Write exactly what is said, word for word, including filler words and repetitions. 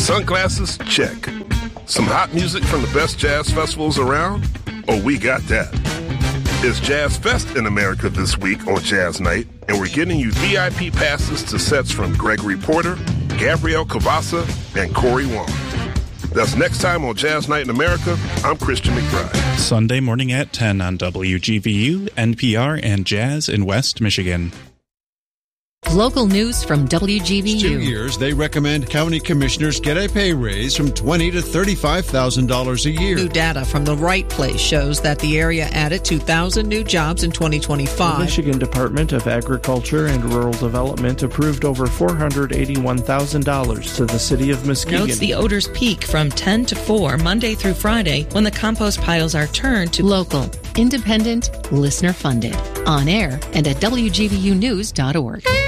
Sunglasses? Check. Some hot music from the best jazz festivals around? Oh, we got that. It's Jazz Fest in America this week on Jazz Night, and we're getting you V I P passes to sets from Gregory Porter, Gabrielle Cavassa, and Corey Wong. That's next time on Jazz Night in America. I'm Christian McBride. Sunday morning at ten on W G V U, N P R, and Jazz in West Michigan. Local news from W G V U. Two years, they recommend county commissioners get a pay raise from twenty thousand dollars to thirty-five thousand dollars a year. New data from The Right Place shows that the area added two thousand new jobs in twenty twenty-five. The Michigan Department of Agriculture and Rural Development approved over four hundred eighty-one thousand dollars to the city of Muskegon. Notes the odors peak from ten to four, Monday through Friday, when the compost piles are turned to local, independent, listener-funded, on air, and at W G V U news dot org.